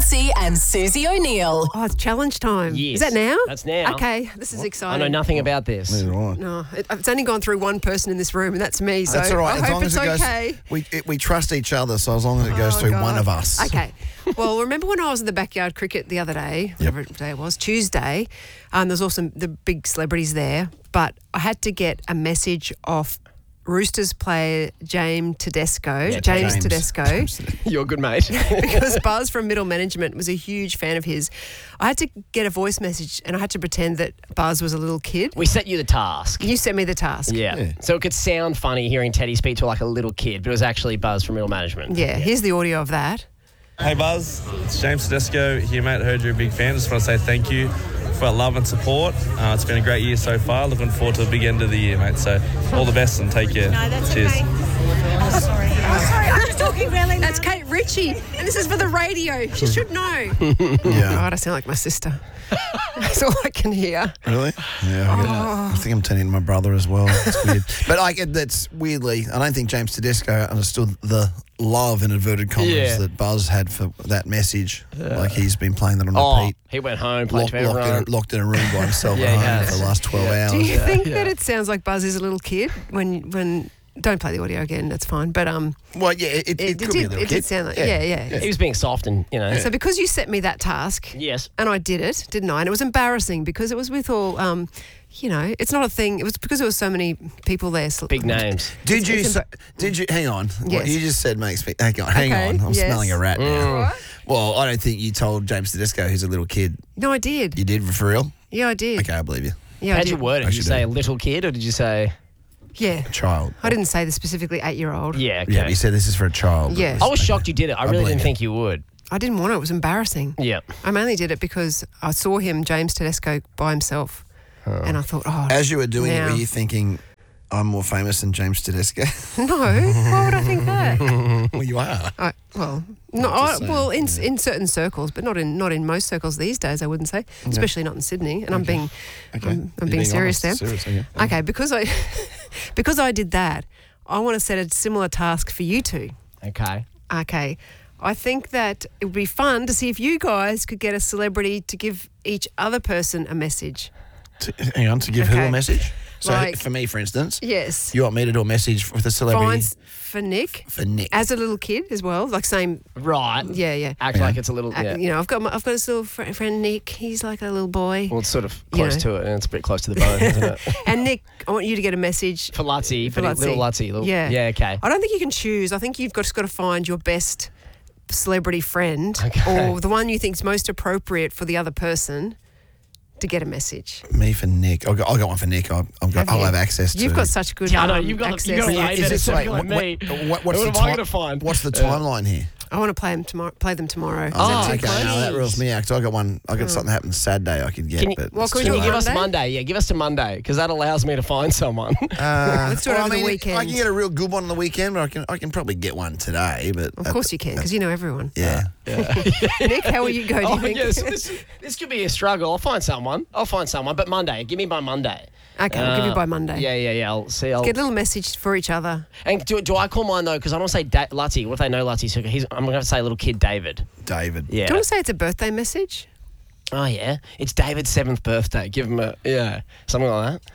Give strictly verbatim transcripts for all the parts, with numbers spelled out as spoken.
Lutzi and Susie O'Neill. Oh, it's challenge time. Yes. Is that now? That's now. Okay, this is I exciting. know nothing about this. Neither do I. No, it, it's only gone through one person in this room, and that's me. So That's all right. I as hope long it's as it goes, okay. we it, we trust each other, so as long as it goes Oh, through God. one of us. Okay. Well, remember when I was in the backyard cricket the other day, whatever day it was, Tuesday, um, there's also the big celebrities there, but I had to get a message off Roosters player James Tedesco, Yeah, James, James. Tedesco, You're a good mate. because Buzz from Middle Management was a huge fan of his. I had to get a voice message and I had to pretend that Buzz was a little kid. We set you the task. You sent me the task. Yeah. Yeah. So it could sound funny hearing Teddy speak to like a little kid, but it was actually Buzz from Middle Management. Yeah, here's the audio of that. Hey Buzz, it's James Tedesco here, mate. I heard you're a big fan. Just want to say thank you for our love and support. Uh, it's been a great year so far. Looking forward to the big end of the year, mate. So all the best and take care. No, that's Cheers. okay. Oh, sorry. Oh, sorry. I'm just talking really That's loud. Kate Ritchie, and this is for the radio. She should know. Yeah. God, I sound like my sister. That's all I can hear. Really? Yeah. I, get Oh. I think I'm turning into my brother as well. It's weird. But like, it- that's weirdly, I don't think James Tedesco understood the love in inverted commas Yeah. that Buzz had for that message. Like he's been playing that on Oh, repeat. he went home, played Locked, to locked, in everyone. a, locked in a room by himself Yeah, he at home has. for the last twelve hours. Do you Yeah, think yeah. that it sounds like Buzz is a little kid when when? Don't play the audio again. That's fine. But um, Well, yeah, it, it, it, it could did. be a little It kid. did sound like yeah, yeah. He was being soft and, you know. So because you set me that task, Yes. and I did it, didn't I? And it was embarrassing because it was with all, um, you know, it's not a thing. It was because there was so many people there. So- Big names. Did It's- you? it's Say, embar- did you? Hang on. What Yes. you just said makes me. Hang on. Hang Okay, on. I'm yes. smelling a rat now. Mm. Well, I don't think you told James Tedesco he's a little kid. No, I did. You did for real? Yeah, I did. Okay, I believe you. Yeah, I How'd you did. word it? Did you Actually say do. little kid or did you say... Yeah, Child. I didn't say the specifically eight-year-old. Yeah, okay. Yeah, you said this is for a child. Yeah. I was shocked you did it. I really believe didn't you. think you would. I didn't want it. It was embarrassing. Yeah. I mainly did it because I saw him, James Tedesco, by himself, and I thought, oh, As you were doing it, now. were you thinking, I'm more famous than James Tedesco? no, why would I think that? Well, you are. I, well, no, I, saying, well, in in certain circles, but not in not in most circles these days. I wouldn't say, especially not in Sydney. And I'm being, Okay. I'm, I'm You're being serious honest. there. Serious, yeah. Okay, because I, because I did that, I want to set a similar task for you two. Okay. Okay. I think that it would be fun to see if you guys could get a celebrity to give each other person a message. To, hang on, to give who Okay. a message? So Like- for me, for instance, Yes. you want me to do a message with a celebrity Fines for Nick. for Nick. As a little kid as well, like same, Right. yeah, yeah. Act Yeah. like it's a little... Uh, Yeah. You know, I've got my, I've got this little fr- friend Nick. He's like a little boy. Well, it's sort of You close know. to it, and it's a bit close to the bone, isn't it? And Nick, I want you to get a message. For Lutzi, for For little Lutzi. Little, Yeah. Yeah, okay. I don't think you can choose. I think you've got, just got to find your best celebrity friend Okay. or the one you think's most appropriate for the other person to get a message. Me for Nick. I'll go, I'll go one for Nick. I'll, I'll, go, Have I'll you? have access to You've got such good Yeah, I know. um, You've got, access. you've got a Yeah, way Is better this like, circle what, than me. what, what's, Who the am I time, gonna find? what's the Uh, timeline here? I want to play them tomorrow. Play them tomorrow. Is Oh, that too okay. close? No, that rules me out. 'Cause I got one. I got something that happened Saturday. I could get. Can you- but Well, it's can we too do it Can you give late. us Monday? Monday? Yeah, give us to Monday, because that allows me to find someone. Uh, Let's do it well, over I the mean, weekend. I can get a real good one on the weekend, but I can I can probably get one today. But Of course you can, because you know everyone. yeah. Nick, how will you go? Do you Oh, think? yes, this, this could be a struggle. I'll find someone. I'll find someone, but Monday. Give me by Monday. Okay, I'll give you Uh, by Monday. Yeah, yeah, yeah. I'll see. I'll, Get a little message for each other. and do, do I call mine though? Because I don't want to say da- Lutzi. What if they know Lutzi? So he's, I'm going to say little kid David. David. Yeah. Do you want to say it's a birthday message? Oh yeah, it's David's seventh birthday. Give him a yeah, something like that.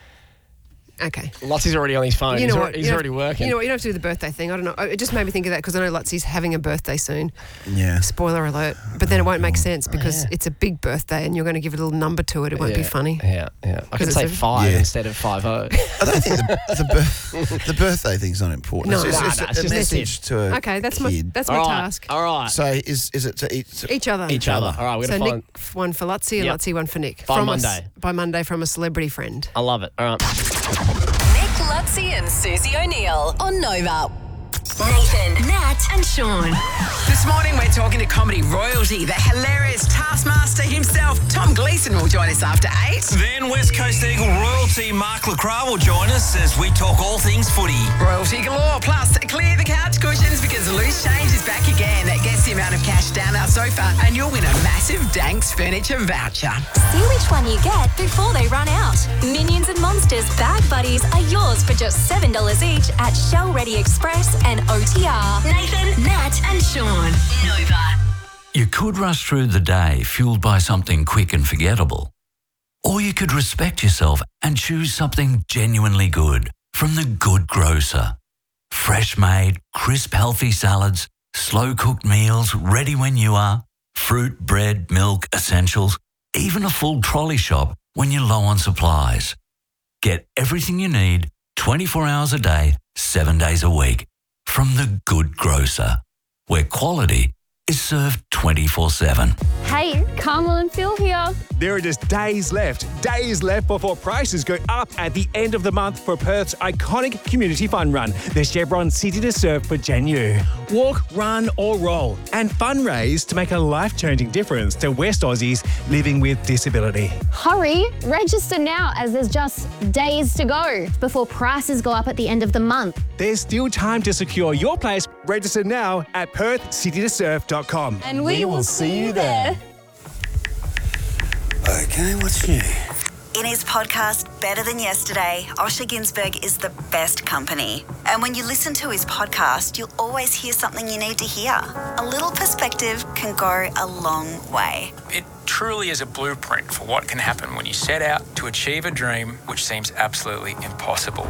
Okay. Lutzi's already on his phone. You he's know al- what? he's you already don't- working. You know what? You don't have to do the birthday thing. I don't know. It just made me think of that because I know Lutzi's having a birthday soon. Yeah. Spoiler alert. But then it won't make sense because yeah. it's a big birthday and you're going to give it a little number to it. It won't be Yeah, funny. Yeah, yeah. I can it's say a- five Yeah. instead of five oh. I don't think the the, bir- the birthday thing's not important. No. it's, Nah, it's, nah, a, it's a just message to a Okay, that's my kid. that's my All right, task. all right. So is is it to each Each other. Each other. All right, we're So going to find. Nick, f- one for Lutzi and Yep. Lutzi, one for Nick. By from us- Monday. by Monday from a celebrity friend. I love it. All right. Nick Lutzi and Susie O'Neill on Nova. Nathan, Nat, and Sean. This morning we're talking to comedy royalty. The hilarious taskmaster himself, Tom Gleeson, will join us after eight. Then West Coast Eagle royalty Mark Lacroix will join us as we talk all things footy. Royalty galore. Plus, clear the couch cushions because Loose Change is back again. Guess the amount of cash down our sofa and you'll win a massive Danks furniture voucher. See which one you get before they run out. Minions and Monsters Bag Buddies are yours for just seven dollars each at Shell Ready Express and O T R. Nathan, Nat, and Sean. Nova. You could rush through the day fueled by something quick and forgettable. Or you could respect yourself and choose something genuinely good from The Good Grocer. Fresh made, crisp healthy salads, slow cooked meals ready when you are, fruit, bread, milk, essentials, even a full trolley shop when you're low on supplies. Get everything you need twenty-four hours a day, seven days a week from The Good Grocer, where quality is served twenty-four seven. Hey, Carmel and Phil here. There are just days left, days left before prices go up at the end of the month for Perth's iconic community fun run, the Chevron City to Surf for January. Walk, run or roll and fundraise to make a life-changing difference to West Aussies living with disability. Hurry, register now as there's just days to go before prices go up at the end of the month. There's still time to secure your place. Register now at perth city to surf dot com. And we, we will see you there. Okay, what's new? In his podcast, Better Than Yesterday, Osher Ginsberg is the best company. And when you listen to his podcast, you'll always hear something you need to hear. A little perspective can go a long way. It truly is a blueprint for what can happen when you set out to achieve a dream which seems absolutely impossible.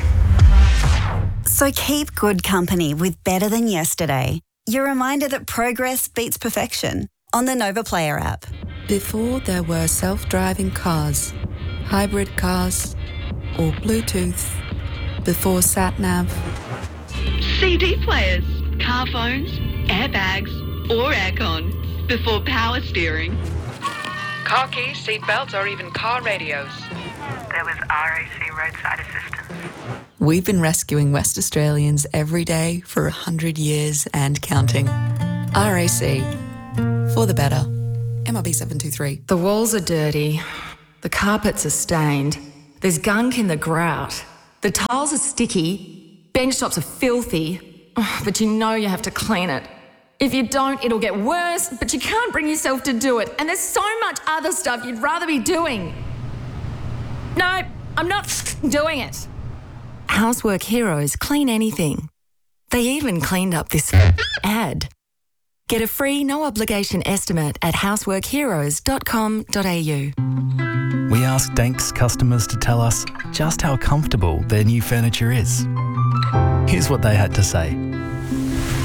So keep good company with Better Than Yesterday. Your reminder that progress beats perfection on the Nova Player app. Before there were self-driving cars, hybrid cars, or Bluetooth, before sat-nav. C D players, car phones, airbags, or aircon, before power steering. Car keys, seat belts, or even car radios. There was R A C roadside assistance. We've been rescuing West Australians every day for a hundred years and counting. R A C, for the better. M R B seven two three. The walls are dirty. The carpets are stained. There's gunk in the grout. The tiles are sticky. Bench tops are filthy. But you know you have to clean it. If you don't, it'll get worse, but you can't bring yourself to do it. And there's so much other stuff you'd rather be doing. No, I'm not doing it. Housework Heroes clean anything. They even cleaned up this ad. Get a free, no-obligation estimate at housework heroes dot com dot a u. We asked Danks customers to tell us just how comfortable their new furniture is. Here's what they had to say.